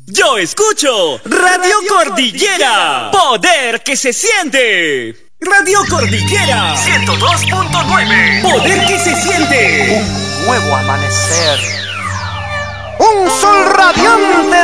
Yo escucho Radio Cordillera, poder que se siente. Radio Cordillera 102.9, poder que se siente. Un nuevo amanecer, un sol radiante